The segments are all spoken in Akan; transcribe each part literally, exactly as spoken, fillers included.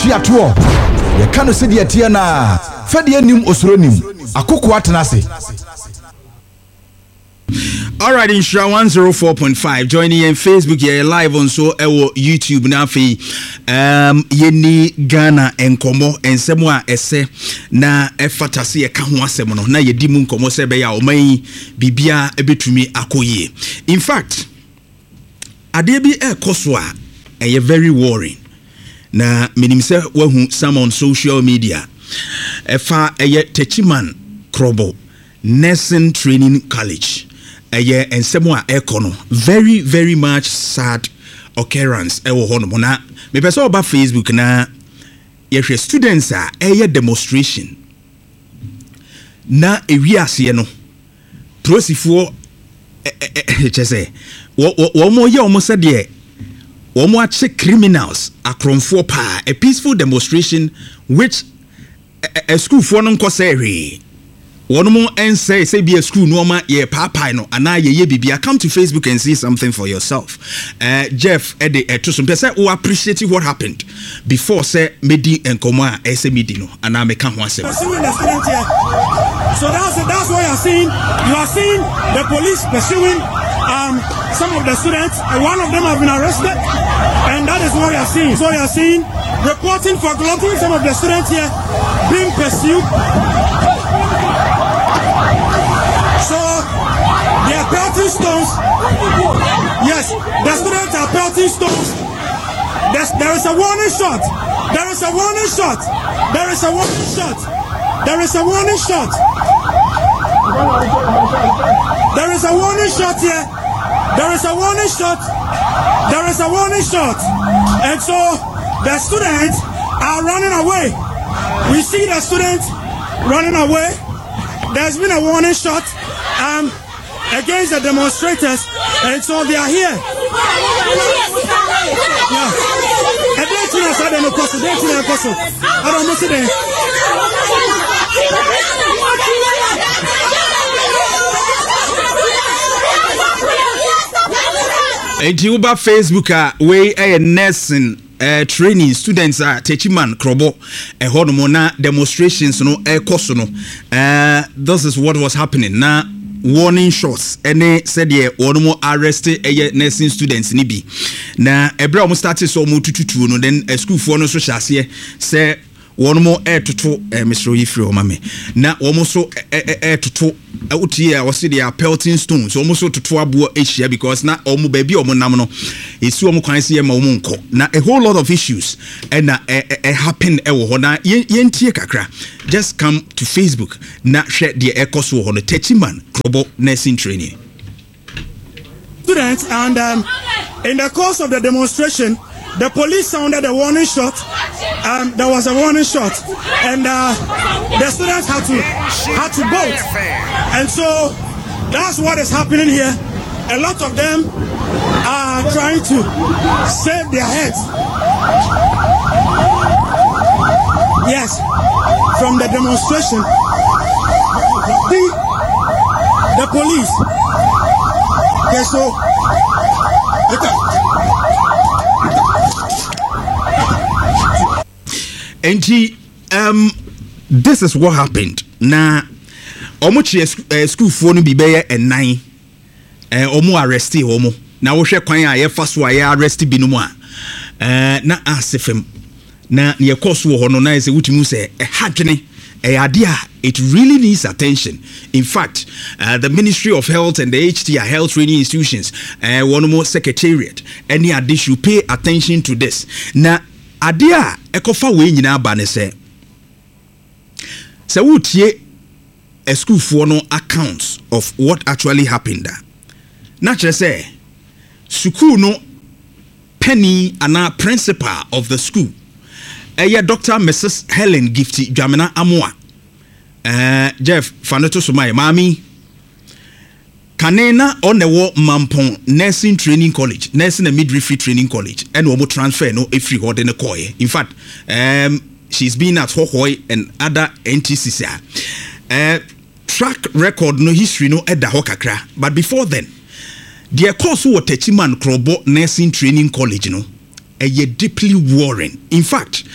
tuato ye ka no se de tie na fa de anim osoro nim akoko atena se. All right, Insura one oh four point five joining you on Facebook here live on so ewo YouTube na fi um yeni Ghana enkomo ensemo a ese na efatase ye ka ho asem no na yedi mu nkomo se be ya oman bibia ebetumi akoyie. In fact, ade bi ekoso a eye very worrying. Na minim se wahu some on social media efa eye Techiman Krobo Nursing Training College. Eye ensemo a ekono very very much sad occurrence ewo hono na me pese oba Facebook na yehwe students a eye demonstration na ewiase no prosifo chese wo mo ye omo se de wo mo ache criminals akromfo pa a peaceful demonstration which a school for no nkosehwe one more and say say be a school no ma ye papa no ana ye ye bibia. Come to Facebook and see something for yourself. Uh, Jeff Ede Etosum say we appreciate what happened before say medi enkoma e say medi no ana me ka ho asem. So that's that's what you are seeing. You are seeing the police pursuing um some of the students. One of them have been arrested, and that is what you are seeing. So you are seeing reporting for global some of the students here being pursued. So they are pelting stones. Yes, the students are pelting stones. There's, there is a warning shot. There is a warning shot. There is a warning shot. There is a warning shot. There is a warning shot here. There is a warning shot. There is a warning shot. And so the students are running away. We see the students running away. There's been a warning shot um, against the demonstrators, and so they are here. Yeah. I don't think I saw them across the day. I don't know today. And you ba Facebook a we a nursing Uh, training students are Techiman Krobo a hormona demonstrations no air coso no. Uh, this is what was happening now. Warning shots. Any said ye one more arrested a nursing students nibi. Na ebra almost started so mo tutu no then a school for no so shall say one more air to two Mister Ifri Omame. Na almost so air to two out here was the pelting stones almost so to two abu Asia because na omu baby omu namno is so kwansi ma omunko. Na a whole lot of issues and na e happen e wo na yentie kakra. Just come to Facebook na share the echoes wo no Techiman Krobo Nursing Training. Students and um, in the course of the demonstration the police sounded a warning shot. Um, there was a warning shot, and uh, the students had to had to bolt. And so that's what is happening here. A lot of them are trying to save their heads. Yes, from the demonstration. The the police. Okay, so. And he, um, this is what happened. Now, omuchi uh, school phone be be and nine. Uh, omu arresti omu. Now we share kwanya aye fast wa aye arresti bi no mu a. Uh, na asefem. Na ye course wo hono na ese wutimu se e hadwene e ade a it really needs attention. In fact, uh, the Ministry of Health and the H T I Health Training Institutions, uh, one more secretariat, any ade should pay attention to this. Na adia ekofa we nyina ba ne se se wutie a school for no accounts of what actually happened there. Na chere say school no penny ana principal of the school eye Doctor Missus Helen Gifty Dwamena Amoa eh Jeff Faneto Sumai mami Kanena on the war Mampon Nursing Training College, Nursing and Midwifery Training College, and we transfer no if you hold in a coy. In fact, um, she's been at Hohoi and other N T C C. Uh, track record no history no at the Hokakra. But before then, the course was Techiman Krobo Nursing Training College, no, a ye deeply worrying. In fact,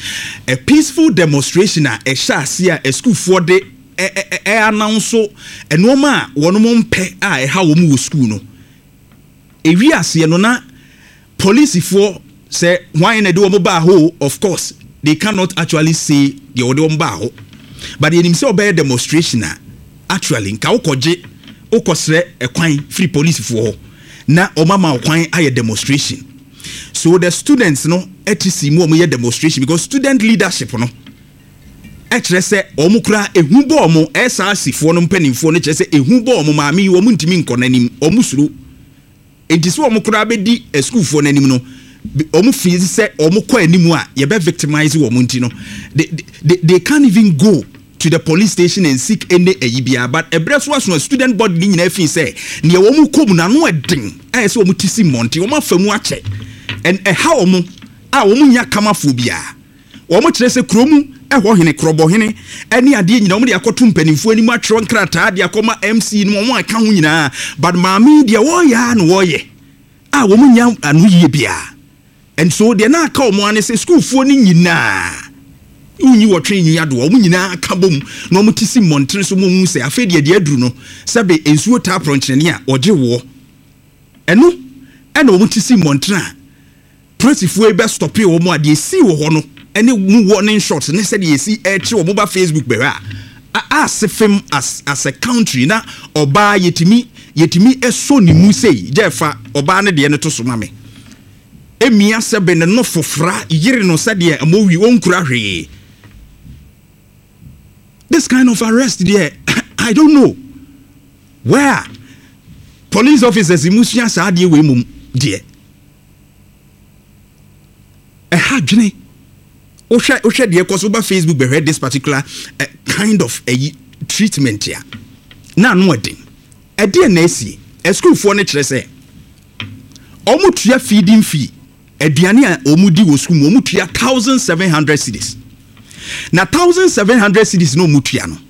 a peaceful demonstration a ɛhyɛ ase a eskuufoɔ de ɛ announce ɛnɔɔma a wɔn mo mpɛ a ɛha wɔn wɔ school no ewi aseɛ no na polisifoɔ sɛ wɔn na de wɔn ba hɔ of course they cannot actually say deɛ wɔde wɔn ba hɔ but yɛnim sɛ ɔbɛyɛ demonstration a actually nka wokɔgye wokɔsrɛ ɛkwan free polisifoɔ hɔ na ɔmama ɔkwan ayɛ demonstration so the students no ɛtisi mu ɔmo yɛ demonstration because student leadership no ɛkyerɛ sɛ ɔmo kura ehu bɔ ɔmo ɛsa asifoɔ no mpanimfoɔ no kyerɛ sɛ ehu bɔ ɔmo maame yi ɔmo ntumi nkɔ n'anim ɔmo suro enti sɛ ɔmo kura bɛdi eskuufoɔ n'anim no ɔmo fi sɛ ɔmo kɔ anim a yɛbɛ victimize ɔmo nti no they, they, they can't even go to the police station and seek any ayibia but ebre so aso student body ni nyina fi say ne wo mu kom na no eden eh say wo mu tisi monte wo ma famu ache and eh ha wo mu a wo mu nya kamafo bia wo mu kire say kromu eh ho hene krobo hene ene ade nyina wo mu de akoto mpanimfo ani mu atwero nkrata de akoma M C ni wo aka ho nyina but maami de wo ya na wo ye a wo mu nya anu yie bia and so de na aka wo mu ane say school fo ni nyina unyi wotwe nyi ado wo nyina aka bom na mo tisi montre so mo mu se afa de de aduru no sebe ensuo ta pronkyene a oje wo eno ena wo tisi montre a presifu e be stop e wo mo ade si wo ho no ene mu warning shots ne se de esi e che wo mo ba Facebook be ha as film as as a country na oba yetimi yetimi eso ni mu sei jefa oba ne de ne to so ma me emia sebe ne no fofra yiri no se de amowi onkura hwe. This kind of arrest there, I don't know where police officers in Musia Sadi we mum dear. A hardjene. Osha Osha dear cause over Facebook be read this particular uh, kind of a treatment here. Now no thing. A dear Nessie, a school for nature say. Omutia feeding fee. A diania omudi was school omutia thousand seven hundred cedis. Na one thousand seven hundred cedis no mutua no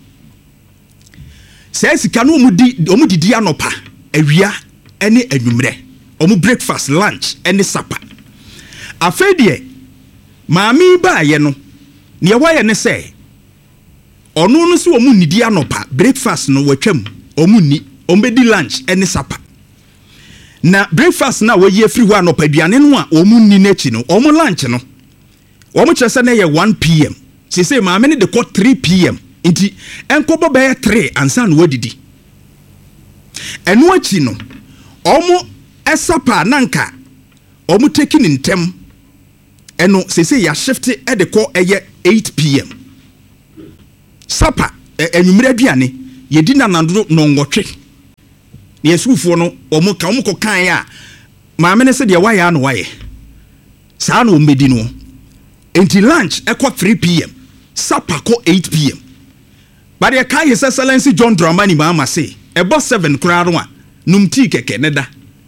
says sika no omudi omudi di anopa awia ene anwumre omu breakfast lunch ene supper afedie maami ba ye no ne waye ne se ono no se omu nidi anopa breakfast no watwam omu ni ombedi lunch ene supper na breakfast na waye free ho anopa aduane no a omu ni nachi no omu lunch no omu kyerese na ye one p m She say ma many the court three p m Inti enkobo be three ansa no wadidi. Eno achi no omo esapa nanka omo taking in tem eno se say ya shift e de ko eye eight p m Sapa enwumre aduane yedi na nando no nwotwe. Ne yesufo no omo ka omo kokan ya ma many se de waya no waye. Sa na omedi no. Inti lunch e ko three p m Supper ko eight p m But the kai his excellency John Dramani Mahama say about seven crowd one num tea keke neda.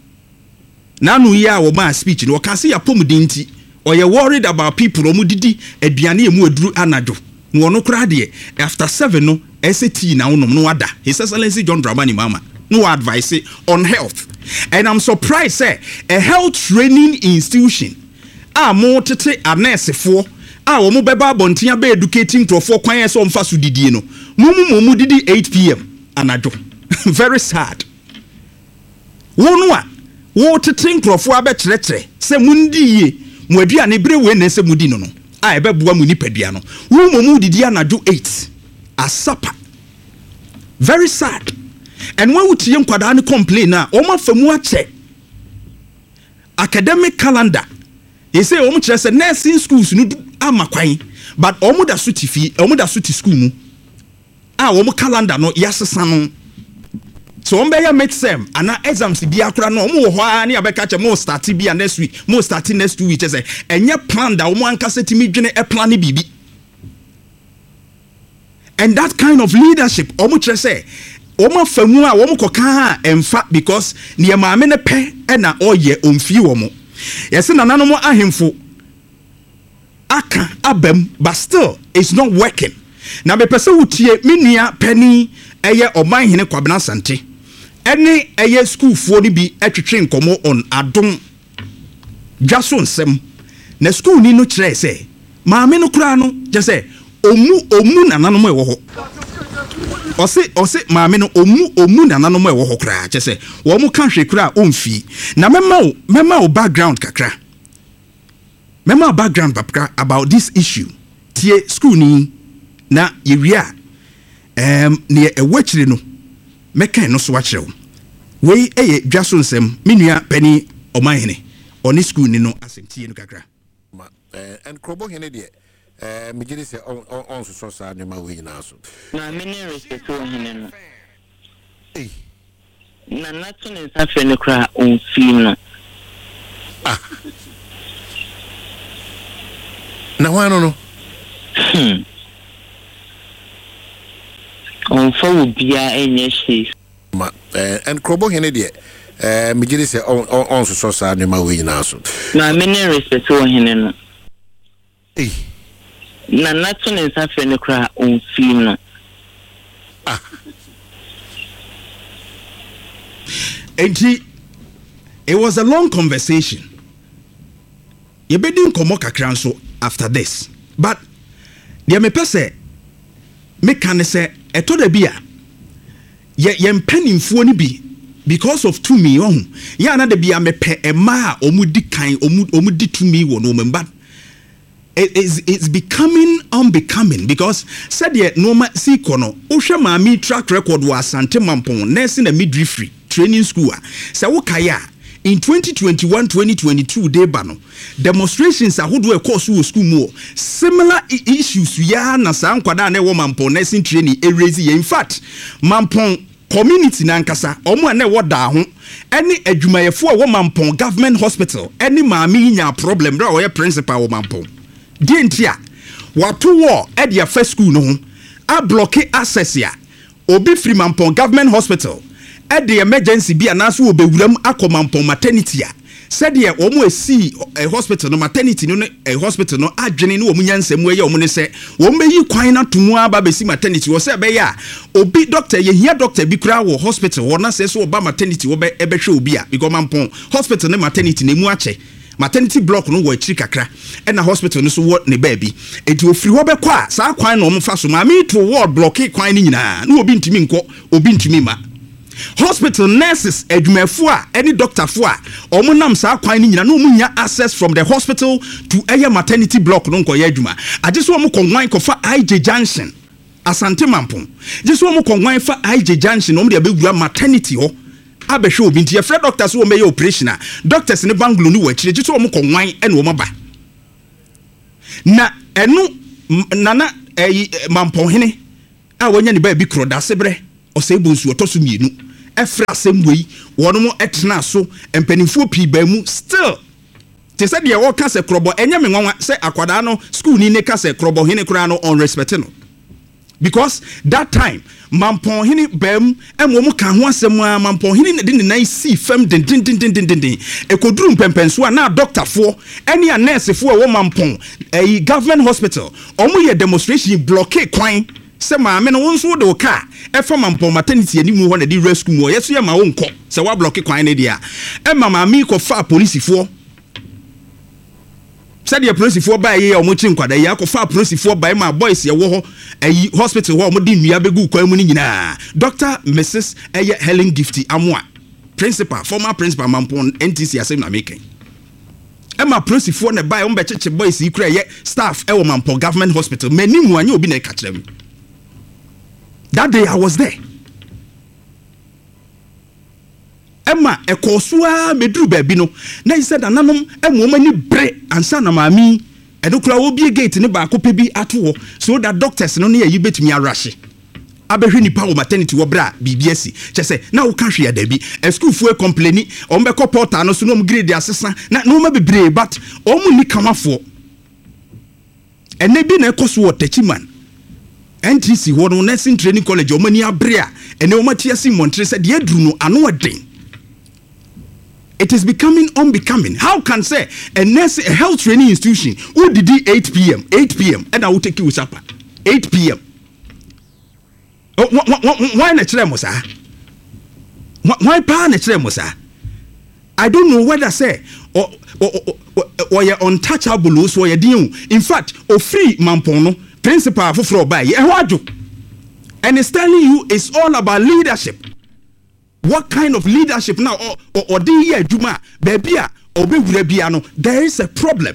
Na no ya wo ma speech no kan say ya pomudinti or you worried about people omudidi aduane emu aduru anajo. No no crowd de after seven no S A T na wonom no ada. His excellency John Dramani Mahama no advice on health. And I'm surprised say a health training institution a mo tete a nurse for a wo mo beba bontia be educating crofo kwan eso mfa so didie no mumu mumu didi eight p m anajo. Very sad. Wo no a wo tete crofo abekyerɛkyerɛ se mundi ye mo aduane bre we na se mudi no no a ebeboa mu nipadua no wo mumu didi anajo eight a supper. Very sad. And when we tie nkwada ne complain na o ma famu ache academic calendar. He say omu kire say nursing schools no amakwan but omu da suti fi omu da suti school mu ah omu calendar no yasesa no so omu be ya midsem ana exams bi akura no omu wo ho ani abeka che mo start bi next week mo start next week say enye plan da omu anka setimi dwene e plan bibi. And that kind of leadership omu kire say omu famu a omu koka emfa because ne maame ne pe e na oye omfi omu. Yes, nananom ahemfo aka abem but still it's not working. Na me pese wutie menua pani eye oman hene Kwabena Asante ene eye school fo ni bi etwetwe nkomo on adom dwaso nsem na school ni no kire se maame no kura no just say omu omu nananom e wo ho ose ose maame no omu omu nananom e wo ho kura just say wo mu kan hwe kura omfi na mema wo mema wo background kakra mema background babka about this issue tie school ni na yewia em ne e wachire no mekan no so wakyerɛ wo wei eye dwaso nsɛm menua pani ɔmanhene ɔne school ni no asɛm tie no kakra ma eh and krobo hene de eh me gidi se on on so so sa ne ma we nyina so na me ne respect o hene no eh na nato ne safe ne kra on film no ah na wa no no hmm on fo bia enye shi ma eh and krobo hene de eh me gidi se on on so so sa ne ma we nyina so na me ne respect o hene no eh na nato ne safe ne kra on film no ah enti it was a long conversation ye bedin komo kakra nso after this but the me pese me kan say eto da bia ye ye mpanimfo ni bi because of to me ohun ya na da bia me pe ema a omudi kan omudi to me wo no but it is it's becoming unbecoming because said ye no ma si kono ohwe maami track record wa Asante Mampon nursing and midwifery training school say wo kaya in twenty twenty-one twenty twenty-two day bano demonstrations ahodo e course wo school mu similar issues ya na sa nkwada na wo Mampon nursing training e raise in fact Mampon community na nkasa omo na wo da ho any adwumayefo a wo Mampon government hospital any maami nya problem bra wo principal wo Mampon die ntia wato wo e dia first school no ho a block access ya obi free Mampon government hospital e the emergency bi anaso obewuram akomampon maternity a said ye omo esi a hospital no maternity no a hospital no adwene no omo nyansam we ye omo ne se omo yi kwan na tomu aba besi maternity wo se be ya obi doctor ye hia doctor bi kura wo hospital wo na se so oba maternity wo be ebehwe obi a because Mampon hospital ne maternity ne mu ache maternity block no wo achiri kakra e na hospital no so wo ne baby enti ofiri wo be kwa sa kwan no omo fa so ma me to ward block kwan ni nyina na obi ntimi nko obi ntimi ma hospital nurses adwumafo a any doctor fo a omo nam sa kwan ni nyina no omo nya access from the hospital to aya maternity block no nko ya adwuma age so omo konwan ko fa I J junction Asante Mampon je so omo konwan fa I J junction omo de abegua maternity ho abehwe obi nti ye frɛ doctors wo meye operation a doctors ne banglo no wa kire je so omo konwan e na omo ba na enu nana eh, Mampon hene a wonya ne ba bi kro da sebre osebunsu otoso mienu efra asembwe wono mo etena so empanimfo pii ba mu still te said ye wo ka se krobo enya me nwanwa se akwada no school ni ne ka se krobo hene kura no on respect no because that time Mampon hene bam emwo mo ka ho asem a Mampon hene de ne nan si fam den den den den den den ekoduru mpempenso a na doctor fo ene a nurse fo a wo Mampon eh, government hospital omo ye demonstration block kwan se maame no wonso de o ka e fa Mampon maternity ani mu ho na di rescue mu yeso ye ma wo nko se wa block kwan ne dia e ma maame ko fa police fo said the police fo ba ye o mo chi nkwada ye akofa police fo ba ma boys ye wo ho ayi hospital ho mo di nua begu kwan mu ni nyina Doctor Missus Eye Helen Gifty Amoa principal former principal Mampon N T C asem na making e ma police fo ne ba o be cheche boys yi kura ye staff e wo Mampon government hospital mani mu anya obi na ka kire me. That day I was there. Emma ekosua medru baabi no na he said ananom emu mani bre ansa na maami edokura obi gate ne ba akope bi ato so that doctors no ne yi betumi arashe abehwe nipa wo maternity wo bra B B S chese na wo ka hwe ya da bi e school fu e complaini o mbe ko portal no so no grade asesa na no ma bebre but o mu ni kamafo ene bi na ekoso wo tachiman N T C wo no nursing training college o mani abre a ene o matiasi montre said ye duru no ano eden. It is becoming unbecoming. How can say a nurse, a health training institution who did it eight p m eight p m and I will take you supper eight p m Oh, why not tremosa? Why pa na tremosa? I don't know whether say or oye untouchable so oye din. In fact, o free mampon no principal foforo ba ye ho and it's telling you it's all about leadership. What kind of leadership now or or di ye adwuma baby a obewura bia no there is a problem.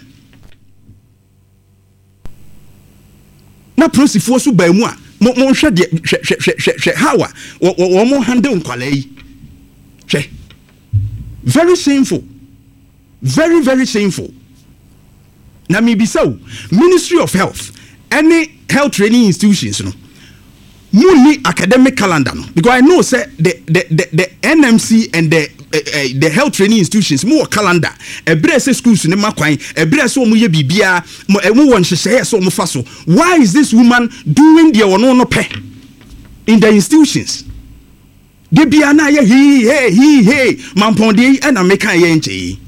Na prosifo so ba mu a mo mo hwe de hwe hwe hwe hawa wo mo handle nkwala yi. Hwe. Very shameful. Very very shameful. Na me be so Ministry of Health any health training institutions no muni academic calendar no because I know say the the the, the N M C and the uh, uh, the health training institutions more calendar ebre say schools ne makwan ebre say omo ye bibia mo emu won hyehyɛ so omo fa so. Why is this woman doing the ono no pe in the institutions? De bia na ye he hey he hey mamponde e na meka ye nche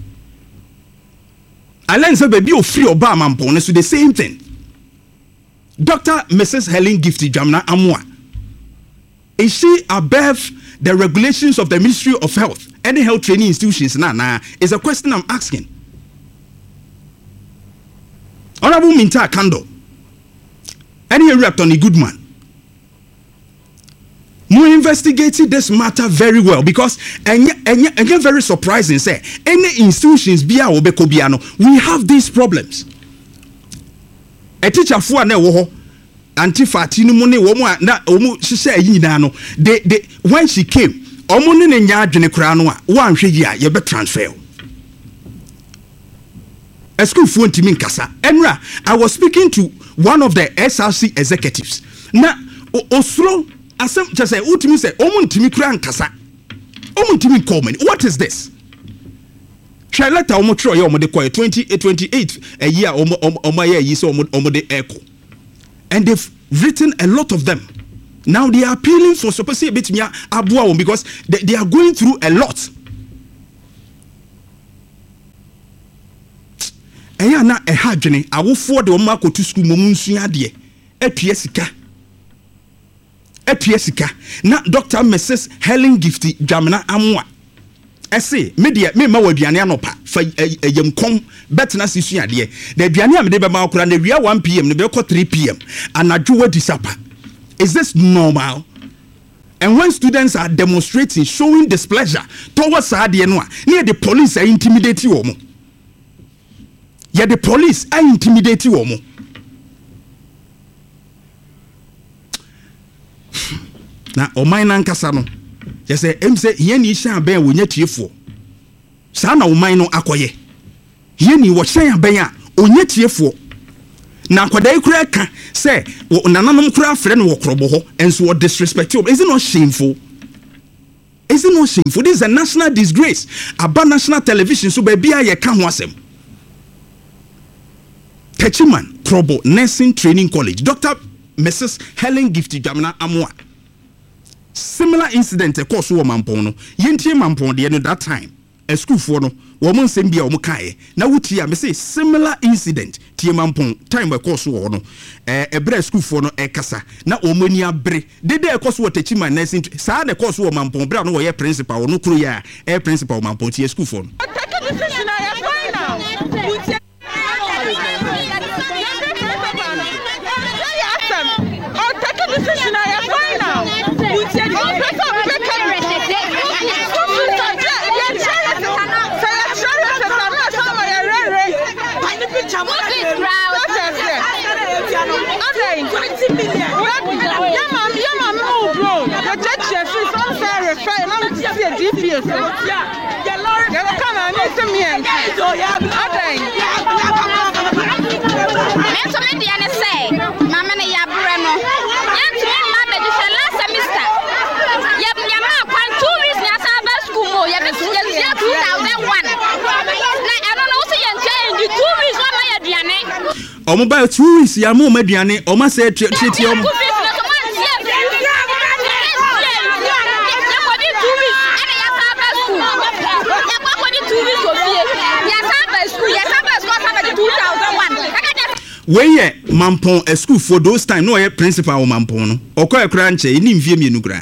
Alen say baby o free oba mampon so the same thing. Doctor Missus Helen Gifty Jamna Amwa, is she above the regulations of the Ministry of Health? Any health training institutions? Nah, nah, is a question I'm asking. Honorable Minta Kando, any rep on a good man. We investigated this matter very well because and and very surprising say any institutions bia obekobiano we have these problems. A teacher for na wo ho anti fatinu mu ne wo mu na omu hyehyɛ yi nyina no they they when she came omu ne ne nya adwene kra no a wo anhwe yi a ye be transfer a school for ntimi nkasa enra I was speaking to one of the S R C executives na osro asem just say utimi say omu ntimi kra nkasa omu ntimi comment. What is this? Try letter omo tro ye omo de koy twenty twenty-eight a year omo omo ye yi so omo omo de echo and they've written a lot of them. Now they are appealing for supposed a bit mia abua because they, they are going through a lot. Eya na e hadwene awofo de omo akotu school momu nsua de atue sika atue sika na Doctor Missus Helen Gifty Jamna Amwa I say, media, me ma waduane anopa fa yemkom betna sisua de the aduane am de be ma okura na wia one p m ne be ko three p m anadwo wadi sapa. Is this normal? And when students are demonstrating showing displeasure towards ade no a near the police are intimidate wo mo yeah the police are intimidate wo mo na o man nkasa no yes em say here ni hyan ben wo nyatiefo sa na wo man no akoye here ni wo hyan ben a onyatiefo na akwadai kura ka say nananom kura frɛ no wo krobo ho enso wo disrespect you. Is it not shameful? Is it not shameful? This is a national disgrace. Aba national television so baby a ye ka ho asem. Techiman Krobo Nursing Training College Doctor Missus Helen Gifty Jamna Amwa. Similar incident a course wo mampon no yentie mampon de no that time a school for no wo mon sem bia wo kae na wuti a me say similar incident tie mampon time a course wo no eh e bre school for no e kasa na omani abre de de e course wo Techiman Nursing sa na course wo mampon bra no wo ye principal no kuro ya e principal mampon tie school for no Omo ba two weeks ya mo maduane o ma say treat omo weye mampon a school for those time no ye principal o mampon no okoy kra nche ni mfie mienu kra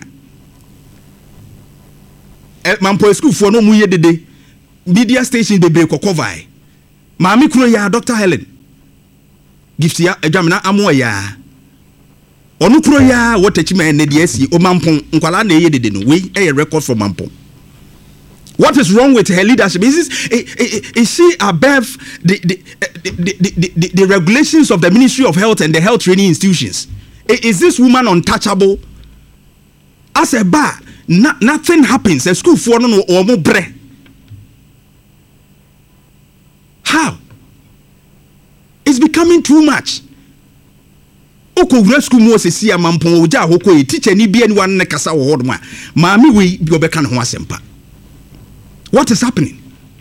e mampon school for no mu ye dede media station de be kokova Maami kuro ya Doctor Helen. Gift ya adwamina amo ya. Onu kuro ya wotachima ne de asi o mampon nkwala na eye dede no we e record for mampon. What is wrong with her leadership? Is this, is, is she above the the, the, the, the, the the regulations of the Ministry of Health and the health training institutions? Is this woman untouchable? As a bar, no, nothing happens. A school for no or more bre. How? It's becoming too much. Oko rescue mo se sia mampon oja hoko e teacher ni bi anyone na kasa wo hodo ma. Maami we bi obeka no ho asempa. What is happening?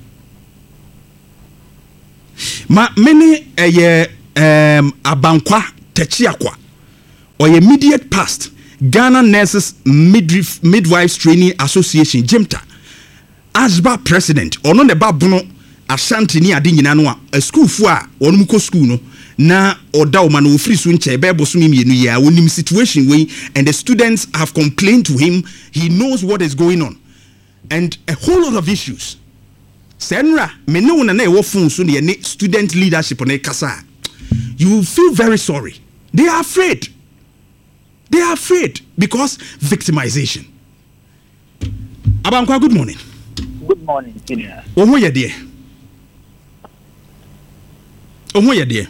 Ma many eye um abankwa techiakwa or immediate past Ghana Nurses Midwife Midwives Training Association Jimta Asba president ono ne babuno Ashanti ni ade nyina no a school fu a ono muko school no na oda o ma no free so nche be boso mi mienu ya wonim situation we and the students have complained to him. He knows what is going on and a whole lot of issues. Senra me no na na e wo fun so ne student leadership on e kasa. You feel very sorry. They are afraid. They are afraid because victimization. Abankwa, good morning. Good morning, senior. Omo ye de. Omo ye de.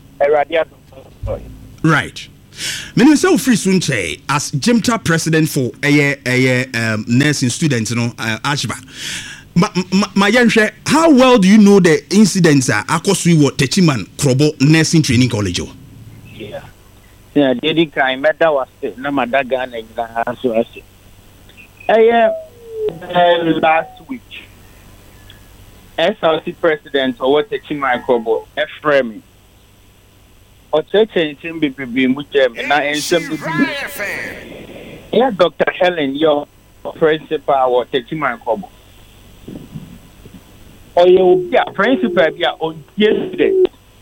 Right. Minister free sunche as Jimta president for a a um, nursing students, you know, uh, Ashba. Ma ma yenhwe, how well do you know the incidents are akosui wo Techiman Krobo Nursing Training College? Yeah. Yeah, did kai meda was na madaga na ina so ase. Eh last week S R C president or what Techiman Krobo Efremi o cheche ntim bibibi mu jem na ensem bibi. Yeah, Doctor Helen, your principal or Techiman Krobo. Or you will be a principal be on yesterday.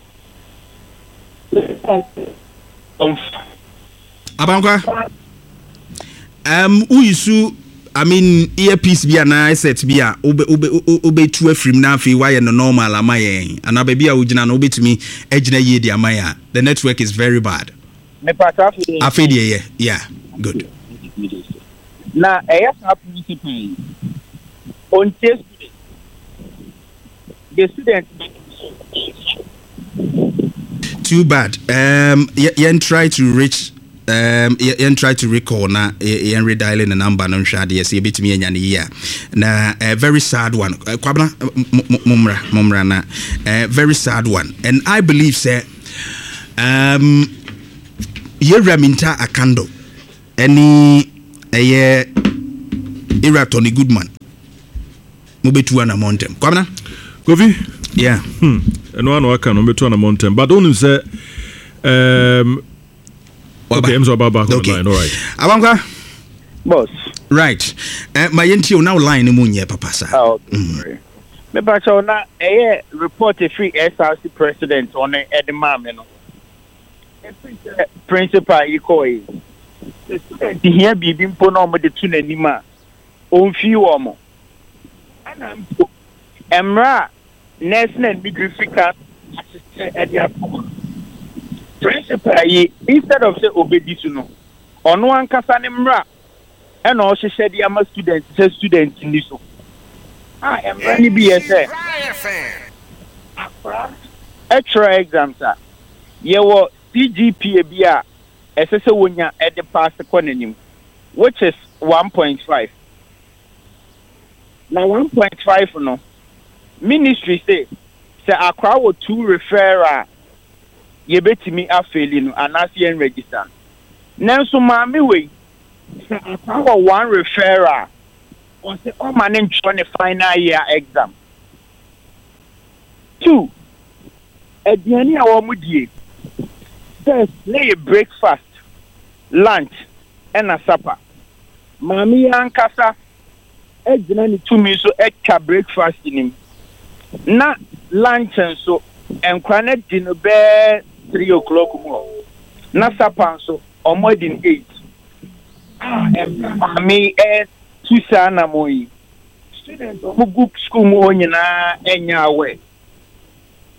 Abankwa, um, uyisu, I mean, earpiece be an asset be a obe obe obe two from now fi why no normal amaye and ababy a ujina no be to me ejina ye di amaya. The network is very bad. Me patafi. Afedi yeah, yeah, good. Na eya principal on yesterday. The students. Too bad. Um, yen try to reach. Um, yen try to recall na yen redialing the number no shade yes e bit me enya year. Na a very sad one. Kwabna mumra mumra na a very sad one. And I believe say um ye raminta akando any a year era Tony Goodman. Mubetu na mountain. Kwabna Kofi? Yeah. Hmm. And one worker no betu na mountain. But don't say um okay, I'm so about back on the line. All right. Abankwa. Boss. Right. Uh, my entio now line mu nye papa sa. Oh, okay. Mm. Me ba cho na eh report a free S R C president on e de ma me no. Principal ikoi. The here bibi mpo na omo de tu na nima. Onfi wo mo. Ana mpo. Emra national midwifery assistant at the principal instead of say obedisu no ono ankasa ne mra e na o hye de ama students say students ni so ah emra ni bi say extra exams ah ye wo C G P A bi a esese wonya e de pass ko nanim which is one point five. Now one point five no ministry say say akwa wo two referral ye betimi afeli no anase en register nanso maame we say akwa wo one referral o say o man ncho ne final year exam two ediani a wo mudie first lay breakfast lunch and a supper maame yankasa ejina ni two me so extra breakfast nim na lunch and so enkwa na dinner be three o'clock mo na supper so omo din eight ah me eh two sana mo yi student mo book school mo nyina enya we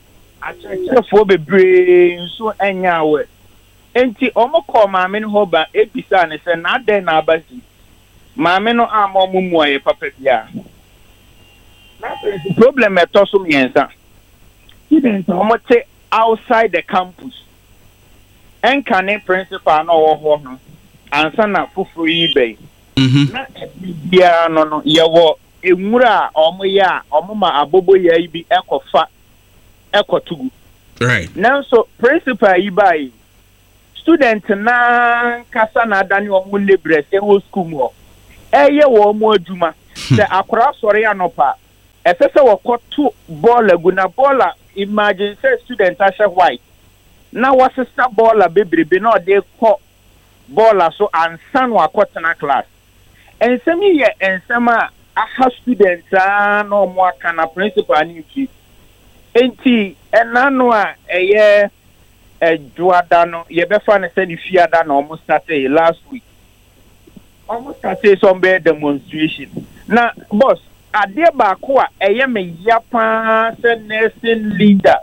akyerɛkyerɛfoɔ bebree nso anya awɛ enti ɔmo kɔ maame no hɔ ba ebisa ne sɛ na adɛn na aba si maame no ama ɔmo mu ayɛ papa bia na problem ɛtɔ so mmiɛnsa students ɔmo te outside the campus ɛnka ne principal na ɔwɔ hɔ no ansa na foforɔ yi bɛyi na biara no no yɛwɔ enwura a ɔmo yɛ a ɔmo ma abobo yɛ yi bi ɛkɔfa ɛkɔtugu right nanso principal yi baayi student na kasa na adane ɔmo lebrɛ sɛ wɔ school mu hɔ ɛyɛ wɔ ɔmo adwuma sɛ akora sɔre anɔpa ɛsɛ sɛ wɔkɔto bɔɔla gu na bɔɔla imagine sɛ student ahyɛ white na wɔsesa bɔɔla bebrebe na ɔde kɔ bɔɔla so ansa no akɔtena class nsɛm yi yɛ nsɛm a aha students a na ɔmo aka na principal ne mfi enti ɛna no a ɛyɛ ɛdwoada no yɛbɛfa no sɛ ne fiada na ɔmo started last week ɔmo started some bɛyɛ demonstration na boss adeɛ baako a ɛyɛ me ya paa sɛ nursing leader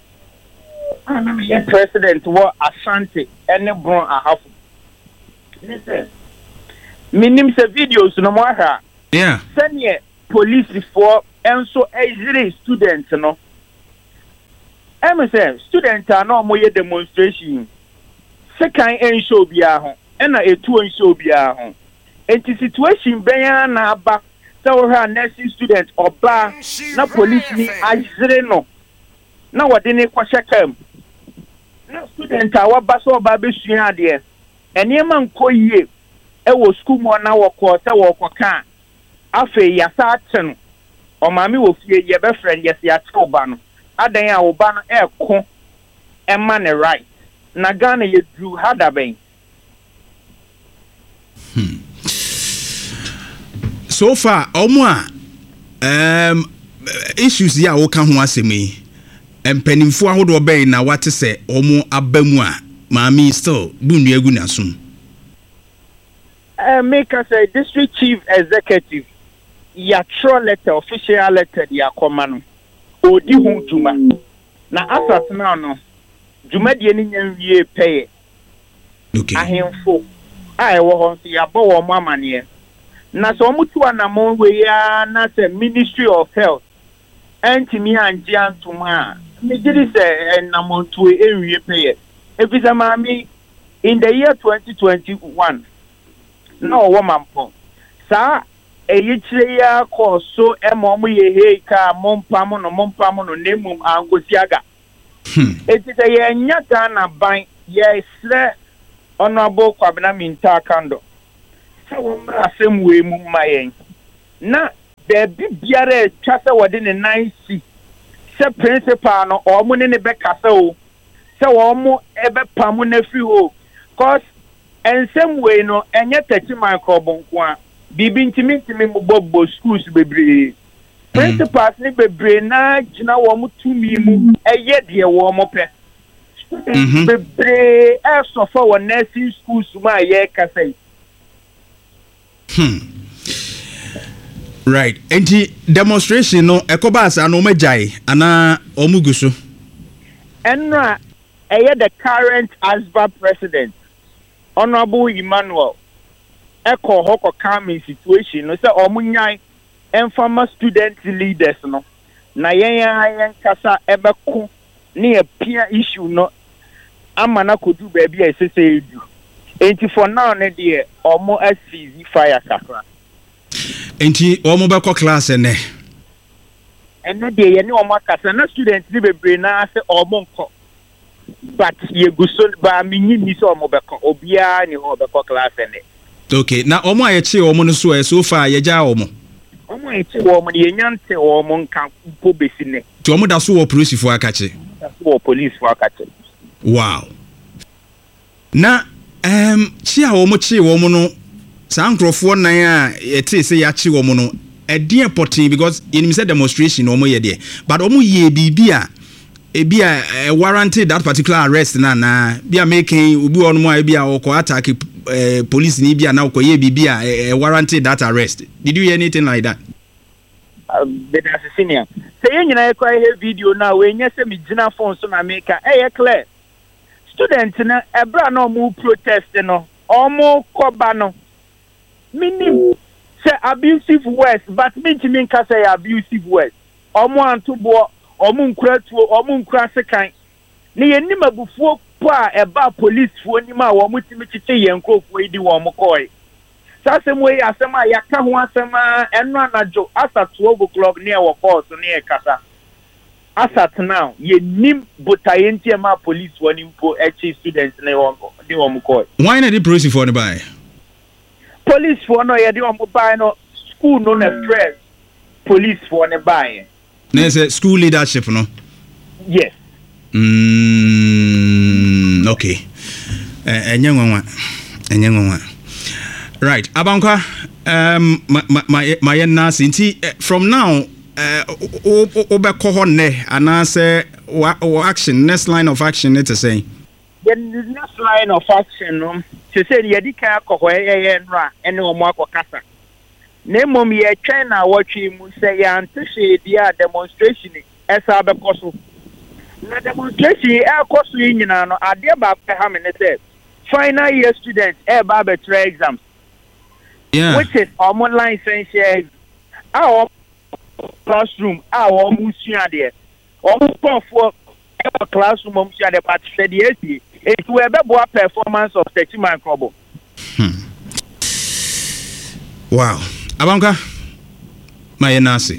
ana meyɛ president wɔ Asante ɛne Bron Ahafo ne sɛ minim sɛ videos no mo ahwɛ yeah sɛneɛ polisifoɔ ɛnso ɛyere students no ɛmɛ sɛ student a na ɔmo yɛ demonstration sekan ɛnhyɛ obiara ho ɛna etuo nhyɛ obiara ho enti situation bɛyɛ na aba sɛ wɔhwɛ a nursing student ɔbaa na police ni ayere no na wɔde ne kɔhyɛ kam na student a wɔba sɛ ɔbaa bɛsua adeɛ ɛnneɛma nkɔ yie ɛwɔ school mu na wɔkɔ sɛ wɔkɔka afei yasa ate no ɔmaame wɔ fie yɛbɛfrɛ no yɛsɛ yɛate ɔba no adan a ɔba no ɛko ɛma ne right na Ghana yɛduru ha da bɛn hmm. So far ɔmo a um, issues yi a wɔka ho asɛm yi mpanimfoɔ ahodoɔ bɛyi na wate sɛ ɔmo aba mu a maame still bu nnua gu n'asom Uh, make us a district chief executive yatro letter official letter di akoma no odi hu djuma na asat na no djuma die ni nyanwie peye okay ahemfo a ewo ho so yabo wo mo amane na so mo tu anamo we ya na se Ministry of Health antimi anje antuma me gidi se enamontu enwie peye efisa mami in the year twenty twenty-one na ọwọ mampo saa eyichire ya kọ so emo mo ye he ka mompa mo no mompa mo no nemum angosiaga eti se ye nya Ghana ban ye sre honorable Kwabena Minta Kando sa wo mra asem we mu mayen na de bibiare twa se wode ne nine C se principal no o mo ne ne be kasa o se wo mo ebe pam na free ho cause ensem we no enye thirty microbonko a bibi ntimi ntimi mbobbo schools bebre principals ni bebre na gina wo mo tumi mu eye de wo mo pe bebre e so for wo nursing schools ma ye kasai hmm right enti demonstration no ekoba asa no magyae ana omuguso enra eye the current ASBA president Honorable Emmanuel Eko Hoko Kami situation no say omunyai enfama student leaders no na yen yen kasa ebeko ne apia issue no amana kodu ba bia esese edu enti for now ne de omo asizi fire kakra enti omo beko class ene ene de ye ne omo kasa na student ni bebre na say omo nko but ye guso ba minyi ni so omo beko obia ni ho beko class ene okay na omo ayeche omo no so e so far ye ja omo omo ayeche omo ye nyante omo nka mpo besine ti omo da so wo police fo akache da so wo police fo akache wow na em chi a omo chi omo no sankrofo nan a yete se ya chi omo no e dey important because in me demonstration omo ye dey but omo ye bibia ebi a warranted that particular arrest na na bia making obi on mo ebi a okọ attack uh, police ni bia na okọ ye bibia uh, warranted that arrest. Did you hear anything like that? beda senior say yen nyina ekwa he video na we nya se me gina phone so na make eh clear student na ebra na omu protest no omu koba no minim say abusive words but me ntimi nka say abusive words omu antobo omu nkura tuo omu nkura sekan ne yenim abufuo po a eba police fo nim a wo mutimi chiche yen krofo idi wo mo koi sasem we asem a yaka ho asem a eno anajo asa twelve o'clock near wo course near kasa asat now yenim botayenti ma police woni mpo echi students ne wo de wo mo koi why na the police for the buy police for no ye de wo mo buy no school no na stress police for ne buy na say school leadership no yes mm okay enye nwanwa enye nwanwa right abankwa um my my my nasi nti from now uh obekọ ho ne ana say action next line of action it is saying the next line of action no to say the edika akọ ye nra ene omo akọkasa na mom ye twen na watwi mu say ya antihye dia demonstration esa bekoso na demonstration e koso nyina no ade ba ha me ne say final year students e ba betra exams yeah which is online essential our classroom our musua there omo for our classroom musua there but said yes it will be boa performance of thirty man club. hmm. Wow abanka my nasi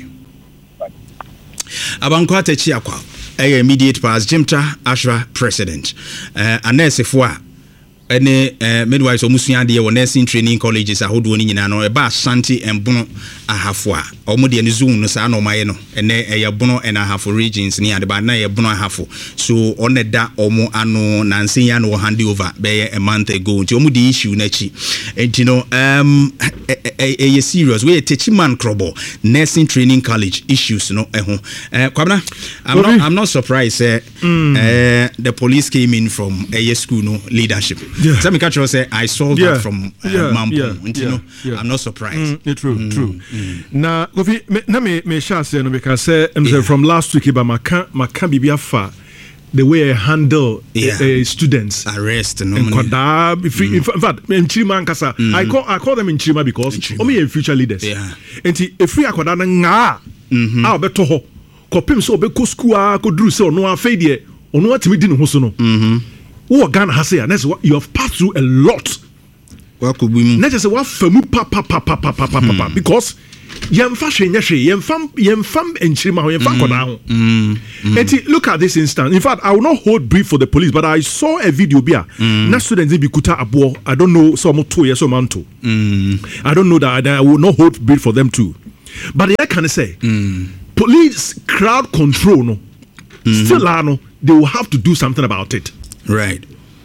abanka techi akwa a immediate pass Jimta Ashra president uh, anesefo a ene uh, midwives omusua de wo nursing training colleges ahodo ni nyina no e ba Ashanti embono ahafo a omo de ne zone no sa na omaye no ene eye bono ena ahafo regions ni ade ba na ye bono ahafo so oneda omo ano na nsen ya no hand over be a month ago nti omo de issue na chi enti no um eye serious we teach man krobo nursing training college issues no eho eh kwabna i'm not i'm not surprised uh, mm. uh, the police came in from a school no leadership. Yeah. Tell me, catch you say I saw yeah. that from uh, yeah. Mampo. Yeah. And, you yeah. know, yeah. I'm not surprised. Mm, true, mm. true. Mm. Now, Kofi, na me me share say no because say yeah. from last week, but my can my can be far the way I handle yeah. uh, students arrest no and kwada if mm. in fact in Chima nkasa mm. I call I call them in Chima because omi are future leaders. Yeah. And if free akwada na nga ah beto ho kopim so be ko school a ko dru say ono afei de ono atimi di ne ho so no. Mhm. What Ghana has here, you have passed through a lot. What could we mean? Let's say what famu pa pa pa pa pa pa pa pa because yemfa hwenya hwe yemfam yemfam enchirima ho yemfa koda ho. And look at this instance. In fact, I will not hold brief for the police, but I saw a video bia. Na students be kuta abo. I don't know some two years or man two. I don't know that I will not hold brief for them too. But I can say police crowd control no. Still no, they will have to do something about it. Right.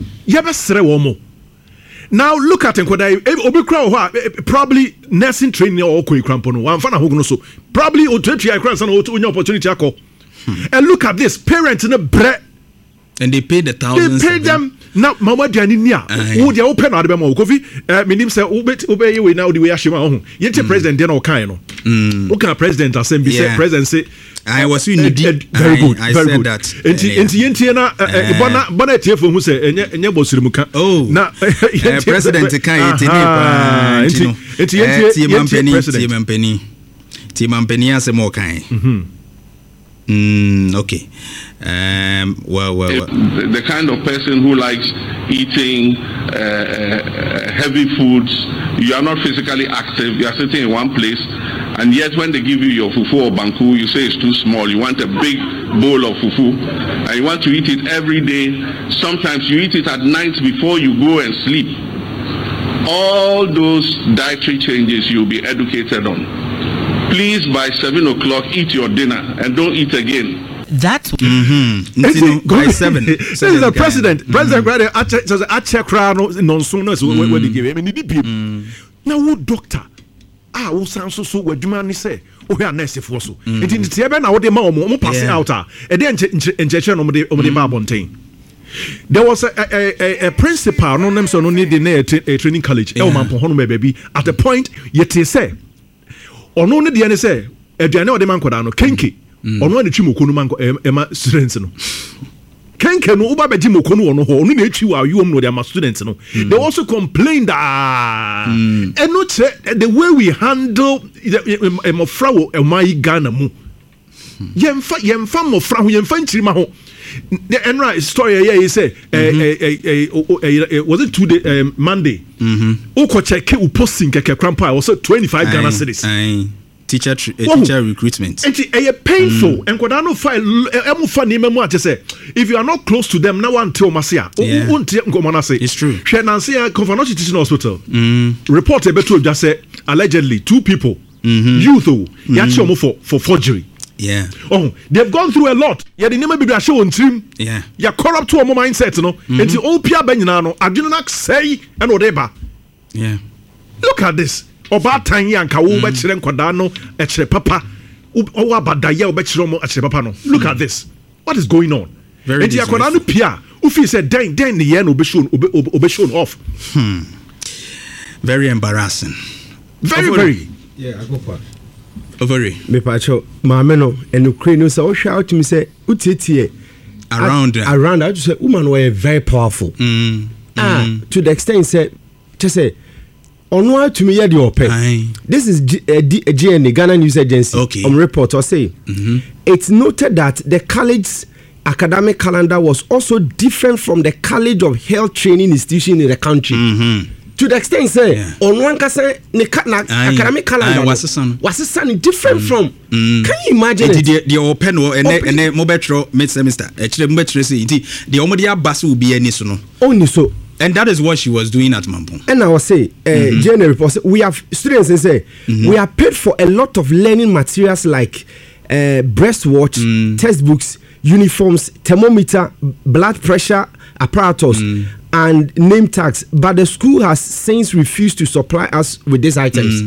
Now look at it. Probably nursing training or one so probably opportunity. And look at this parents in a bread. And they pay the thousands. They pay them now. Mama Janinia, who they open out of them. Coffee, minim say, obey you now the way Ashima. Yet the president did not kind of. Okay, president assembly say presidency. I was in the deep. Very good. I very said good. that. Enti enti enti na bona bona tiefo mu say enye enye bosirimuka. Oh. Na president kan yeti ni pa. Enti enti enti enti team company. Team company asemo kan. Mhm. Mm, okay. Um, well, well, well. The, the kind of person who likes eating uh, uh, heavy foods, you are not physically active, you are sitting in one place, and yet when they give you your fufu or banku, you say it's too small. You want a big bowl of fufu, and you want to eat it every day. Sometimes you eat it at night before you go and sleep. All those dietary changes you'll be educated on. Please, by seven o'clock, eat your dinner and don't eat again. That's mm-hmm. It, by seven. This is the president. Mm-hmm. President Grade says I check crowd non sooner so what they give him. I mean, the now what doctor? Ah, who sounds so so what you say? Oh, we are nurse for so. It in the seven now. They more passing out. And then injection on the on the Marbontain. There was a a, a, a principal. No name so no need the a training college. El man baby. At the point yet they say. Or no need the say. aduane ɔde ma nkɔdaa no kenke ɔno a ne twi moko no ma ɛma students no kenke no uba beji moko no ono ho onu na etwi wa you no dey ma students no they also complained ah and no the way we handle the mofra wo emai Ghana mu yemfa yemfa mofra ho yemfa nchirima ho the enra story here is say was it today Monday uko check u posting keke krampa was twenty-five Ghana cedis teacher tr- uh, teacher recruitment. And it's painful. And when I know file, I'm funny. I just say if you are not close to them, now until Masia, it's true. She Nancy, Confanochi Teaching Hospital report a better just say allegedly two people, youth, mm for for forgery. Yeah. Oh, they've gone through a lot. Yeah, they never be a show on team. Yeah. Yeah, corrupt to a mindset, no. And the old Pia Benino, I do not say and whatever. Yeah. Look at this. Oba tanya anka wo be kire nkoda no e kire papa o wa badaya o be kire mo e kire papa no look at this what is going on very and yakoda no pia o fi say den den ne ye no be shown be shown off hmm very embarrassing very Over very yeah I go for very me pacho maame no enukre no say o hwa out me say utitie around at, around I just say woman were very powerful mm. ah mm. to the extent say just say Onwa to me the open. This is G- uh, D- uh, G N A, Ghana News Agency. Okay. On report or say mm-hmm. It's noted that the college's academic calendar was also different from the College of Health Training Institution in the country. Mm-hmm. To the extent say yeah. on one kasa ne academic calendar was son was son different mm. from. Mm. Can you imagine it? The the open or and and mobetro mid semester. Actually, mobetro say the omodia basu will be any so no. Only so. And that is what she was doing at Mampong. And I will say, uh, mm-hmm. J N A report, we have students and say, mm-hmm. we are paid for a lot of learning materials like uh, breast watch, mm. textbooks, uniforms, thermometer, blood pressure apparatus, mm. and name tags. But the school has since refused to supply us with these items.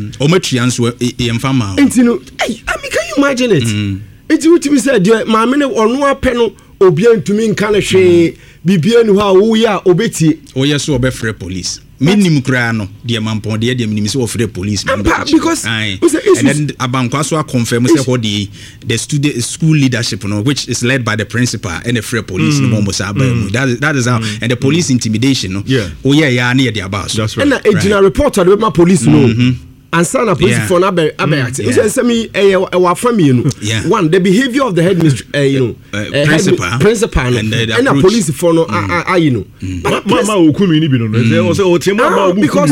Mm. And you know, hey, I mean, can you imagine it? Mm. It's what we said, my minute or no panel. Obian to me kind of she bibian how we are obeti. Oh yes, so obey police. Minimum crano, dear Mampon, dear dear minister of free police. Because and then Abankwaswa confirms what the the student school leadership, you know, which is led by the principal and the free police. Mm. Mm. That is that is how mm. and the police intimidation. No? Yeah. Oh yeah, yeah, near the about. That's right. And a general report of my police no. And son of police for abe abe. You say me eh our family, you know. One, the behavior of the headmistress, uh, you know, uh, uh, principal, head, principal, and, uh, and a police for no, mm. uh, uh, you know. Mm. But mama ukumi ni bino. They also o tema mama ukumi. Because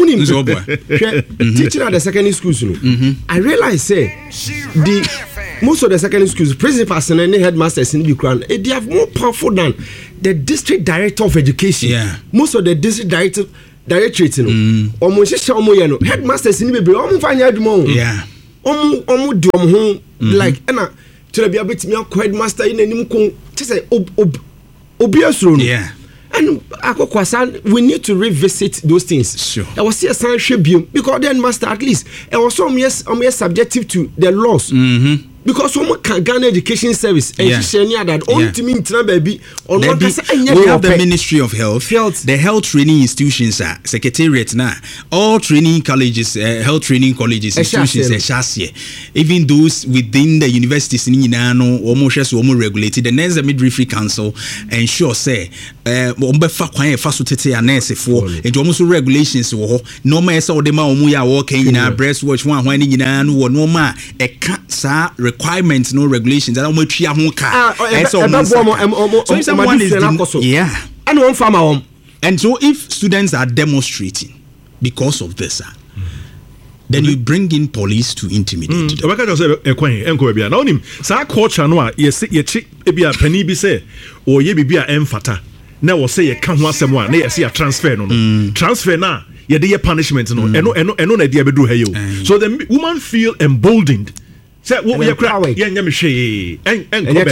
unim teaching at the secondary schools, you know. Mm-hmm. I realize say the most of the secondary schools principals and any headmasters in the ground, they have more powerful than the district director of education. Yeah. Most of the district director. Directorate no omo hyehyɛ omo yɛ no headmasters ni bebre omo fanya adwuma o yeah omo omo di omo ho like ɛna tura bia betimi akɔ headmaster yi nanim ko te sɛ obi asuro no yeah and akokwasa we need to revisit those things sure I was here san hwɛ biom because then master at least I was some yes omo yes subjective to the laws mm-hmm. because some can Ghana Education Service and she near that only to me intra baby on one we have the Ministry of Health, health the health training institutions are secretariat now all training colleges uh, health training colleges institutions are even those within the universities in Yinano almost almost regulated the next midwifery council ensure say uh ombefa kwan e fa so tete anese for and almost regulations wo normal say o de ma omu ya wo kan nyina breast watch one hwan nyina no wo normal e ka sa requirements no regulations that we tria ho ka and so so someone is the, yeah and one farmer home and so if students are demonstrating because of this uh, then you bring in police to intimidate them. Obaka just say ekwan enko bia na onim sa culture no a ye ye chi e bia pani bi say o ye bibia emfata na wo say ye ka ho asem a na ye say transfer no no transfer na ye dey punishment no eno eno eno na dey abedru ha yo so the woman feel emboldened. Say what we are yeah nyame hwe en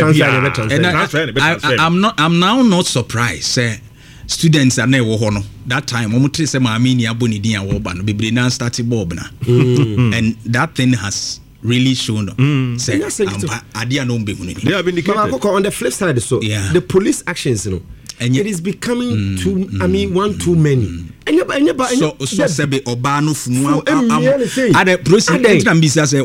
en I'm not I'm now not surprised say students are na wo ho no that time omo tire say maami ni aboni din a wo ba no bebre na start bob na and that thing has really shown mm. say adia no be hunu they have indicated on the flip side so yeah. the police actions you know and it is becoming mm, too mm, I mean one too many mm. and ba enye ba so so sebe oba no funu am ade process na mbisa say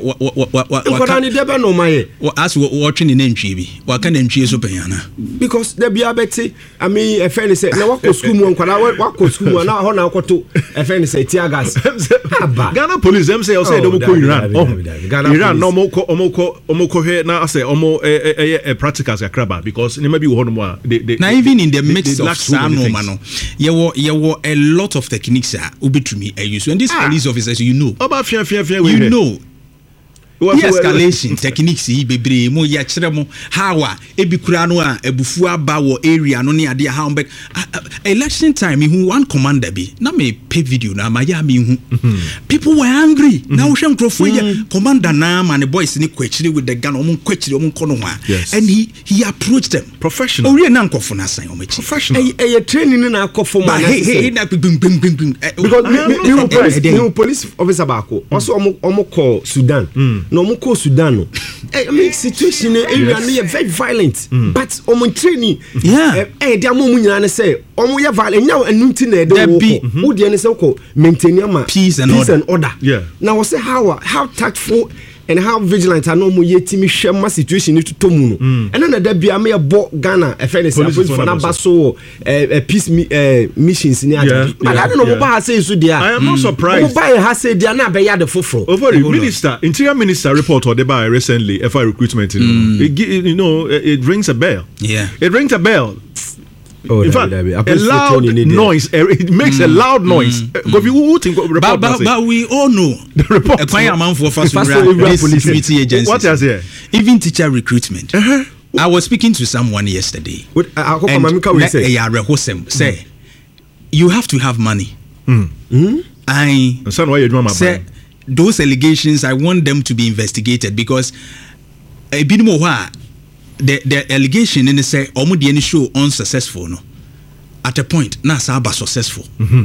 wa ni debe no maye as wo twe ne nantwie bi wa ka nantwie so panyana because there be abeti I mean e fe ni say na wa ko school mu nkwala wa ko school mu na ho na akoto e fe ni say tear gas Ghana police them say say dem ko Iran Iran no mo ko omo ko omo ko he na say omo eh practicals akraba because ne ma bi wo no mo a na even in the mix of sano mano ye wo ye wo a lot of techniques are ubitumi I use and these police officers you know oba fia fia fia you know de-escalation techniques yi bebre mo ya kire mo how a ebi kura no a ebufu aba wo area no ne ade how back election time hu one commander bi na me pay video na ma ya me hu people were angry na wo hwe nkrofo ya commander na ma ne boys ni kwachiri with the gun omo kwachiri omo kono ho and he he approached them professional ori na nkofo na san omo chi professional eh training na akofo ma na hey na bing bing bing bing because you police officer baako also omo omo call Sudan no mo ko Sudan no I mean situation area no very violent mm. but omo training yeah eh dia mo mu nyina ne say omo ye violent nya anunti na e de wo wo de ne say ko maintain am peace and peace order, and order. Yeah. Now we say how how tactful and how vigilant I know mo yetimi hwe ma situation ni to mu no and then that bia me bo Ghana e friend say police for na baso eh peace missions ni aja but I don't know ba say so dia I am not surprised ba ha say dia na be ya de foforo over the minister interior minister report or by recently F I recruitment you know, it, you know it rings a bell yeah it rings a bell. Oh, in fact, that, that, a loud noise. It makes mm. a loud noise. Mm. Mm. You think report but, but, but we all know the report. A quiet man for first security agencies. What is here? Even teacher recruitment. Uh-huh. I was speaking to someone yesterday. What? I hope and say. Say you have to have money. Mm. Mm? I and son, why you doing my say those allegations? I want them to be investigated because a bit more. The the allegation in the say omo de any show unsuccessful no at a point na saba successful mm-hmm.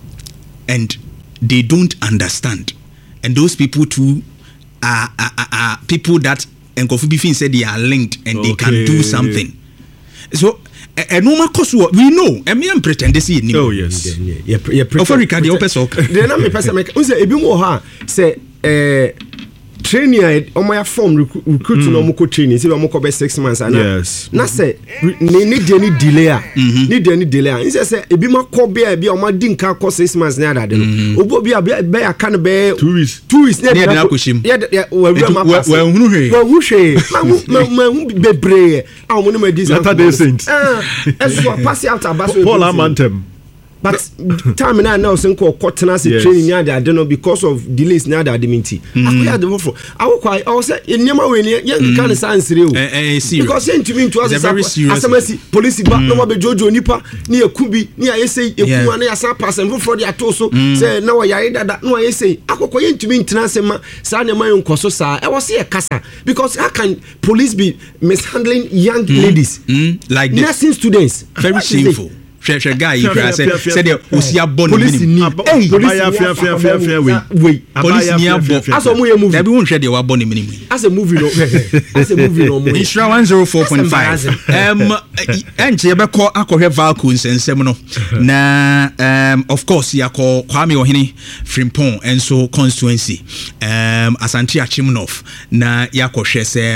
and they don't understand and those people too are, are, are, are people that Nkofu Bifin said they are linked and okay. they can do something so a normal course we know and me pretend they see oh yes yeah yeah of Rica the open sock they na me person make say ebi mo ha say eh training omo ya form recruit no omo ko training say omo ko be six months and yes na say ne ne de ni delay a ni de ni delay a say say ebi ma ko be bi omo di nka ko six months na ada de no obo bi be ya kan be two weeks two weeks na de akoshim ya we ma pass we hunu hwe we hu hwe ma ma bebre a omo no ma di Saturday saint ah eso pass out abaso Paul Amantem. But time now now say ko kotena se training nya da de no because of delays nya da adminti akoya de for awokwa I say enyama we ne yen kan sansire o because yen tumi nto asemasi police ba no be jojo nipa ne yakubi ne ayesei eku na ya sa pass and for the ato so say na wo yare dada no ayesei akokwa yen tumi ntena sema sa ne man nkoso sa e wo se e kasa because how can police be mishandling young mm. ladies mm. like this nursing students very shameful. Share guy you can say say the osia born police ni hey police fia fia fia fia we police ni abo as o mo ye movie they be won share the wa born minimum as a movie no as a movie no mo Isra one oh four point five um enche ye be call akohwe Valco nsensem no na um of course yakọ Kwame Ohene Frimpong enso constituency um Asante Achimnof na yakọhwe say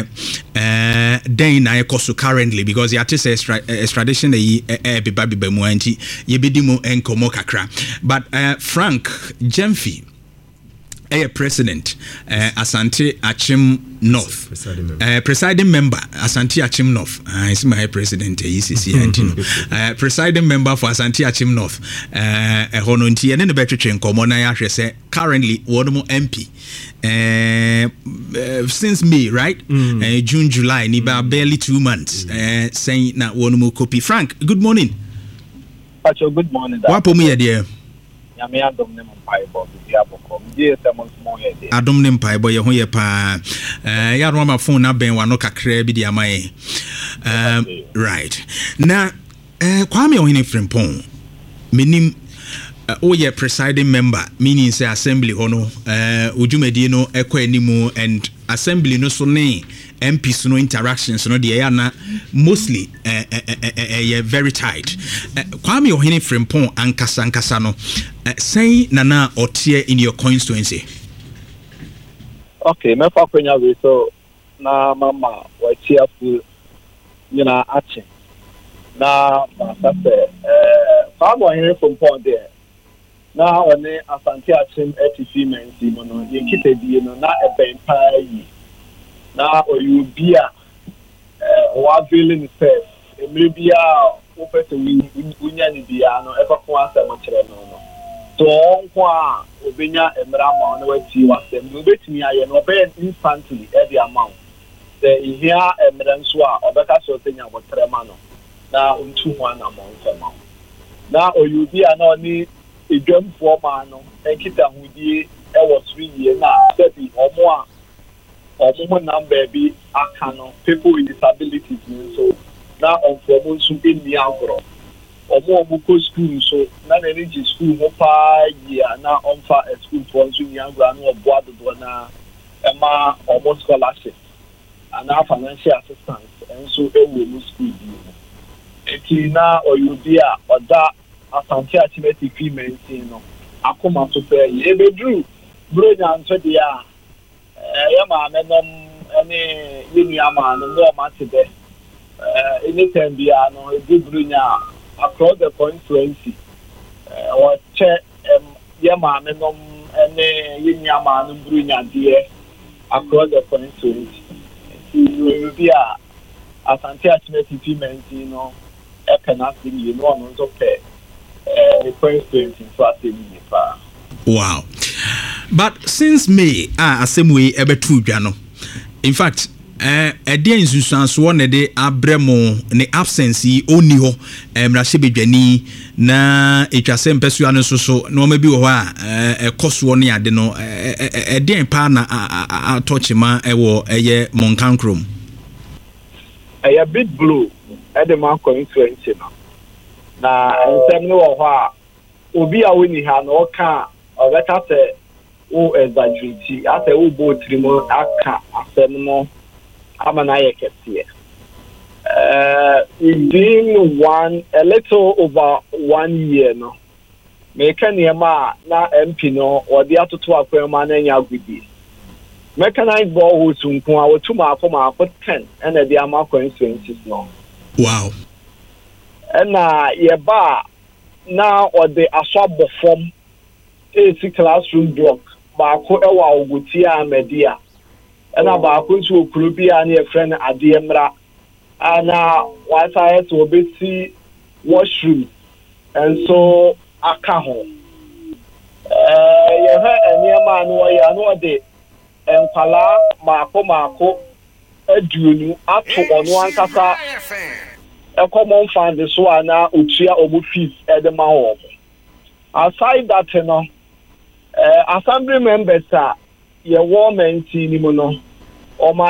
uh then na ekoso currently because ya tese extradition e e be ba mu anti ye bedi mu enkomo kakra but uh, Frank Jemfi a president uh, Asante Achim North presiding member, uh, presiding member Asante Achim North uh, is my president uh, E C C uh, presiding member for Asante Achim North uh hono nti ene ne betwetwe nkomo na ya hwe say currently one mo M P uh, uh, since May right mm. uh, June July ni ba barely two months uh, saying na one mo copy. Frank, good morning. Pacho, good morning. Wapo mu ye de? Ya me adom ne mpaibo bi aboko. Mje temo smo ye de. Adom ne mpaibo ye ho ye pa. Eh ya ro ma phone na ben wa no kakra bi de amaye. Um right. Na eh Kwame Ohene Frimpong. Menim o ye presiding member meaning say assembly hono eh ujumedi no ekọ animu and assembly no so ne M Ps no interactions no de na mostly eh eh eh very tight. Kwame Ohene Frimpong ankasa ankasa no say nana otie in your constituency. Okay, me fa kwenya we so na mama wa cheerful you know action. Na masase eh Kwame Ohene Frimpong there. Na one asante achim etc mensi mo no ye kitadie no na eben pa yi na oyubia eh o availing self emre bia o pete unya ni bia no e kokon asem kire no no to onko a obenya emra ma no wati wasem no betimi aye no be instantly e the amount the ihia emra nso a obeka so tenya botre ma no na untu ho na mo nsema na oyubia na oni edwam fo ma no enkita hudie e wo three year na debi omo a omo number bi aka no people with disabilities so na onfo nso eni agro omo omo ko school so na na energy school ho pa year na onfa a school for nso ni agro na obo adodo na ema omo scholarship and financial assistance nso e wo mu school bi eti na oyudia oda asante achimeti payment no akoma to pay e bedru bronya nso dia eh ya ma menom ene yini ama no no ma te be eh anytime bia no e bronya across the constituency eh o che ya ma menom ene yini ama no bronya dia across the constituency you bia asante achimeti payment no e penalty you know no so pay the constituency so as a wow. But since May ah asemwe ebetu dwa no in fact eh ede nsusuanso ne de abremo ne absence yi oni ho emrahye bedwani na etwase mpesu anu so so no ma bi wo a ekoso ne ade no ede pa na atochima ewo eye monkankrom eye big blue ede man constituency no na nsem no wo ho a obi a woni ha no ka obeta se o exaggerate ate o bo trimo aka asem no amana yekete uh within one a little over one year no me ka niema na M P no odi atoto akwema na nya agudi mechanized borehole sunku a wotuma akoma akọ ten and the ama constituencies no wow. Na yeba na ode aswabo form eight classroom block ba ko ewa oguti amedia na ba ko nso okuru bia na e friend ade mra ana wasa to obesi washroom and so aka ho eh ye ha eniema no ya no ode enkwala maako maako aduonu ato ono ankasa a common fund so na utia obu fees e de ma ho aside that no eh assembly members a ye war menti ni mo no o